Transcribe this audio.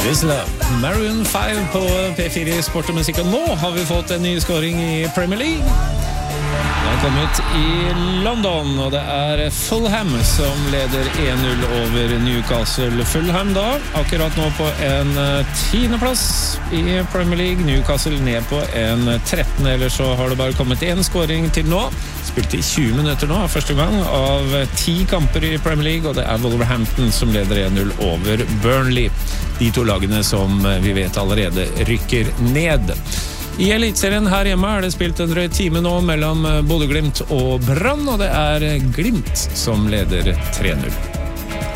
This Love, Maroon 5 på P4 Sport og Musikk. Og nå har vi fått en ny scoring i Premier League. Det har kommet i London, og det er Fulham som leder 1-0 over Newcastle. Fulham da, akkurat nå på en 10. plass i Premier League. Newcastle ned på en 13. Eller så har det bare kommet en scoring til nå. Spilte i 20 minutter nå, første gang av 10 kamper i Premier League, og det er Wolverhampton som leder 1-0 over Burnley. De to lagene som vi vet allerede rykker ned. I elitserien her hjemme er det spilt en drøy time nå mellom Bodø Glimt og Brann, og det er Glimt som leder 3-0.